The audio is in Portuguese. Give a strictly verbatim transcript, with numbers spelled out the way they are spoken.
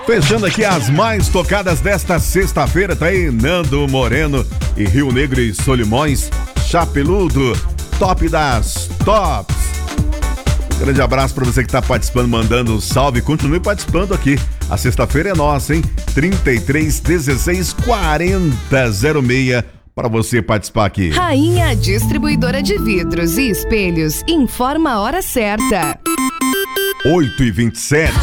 Fechando aqui as mais tocadas desta sexta-feira, tá aí Nando Moreno e Rio Negro e Solimões, Chapeludo, top das tops. Um grande abraço para você que tá participando, mandando um salve, continue participando aqui. A sexta-feira é nossa, hein? trinta e três, dezesseis, quarenta, zero seis para você participar aqui. Rainha Distribuidora de Vidros e Espelhos informa a hora certa. oito e vinte e sete.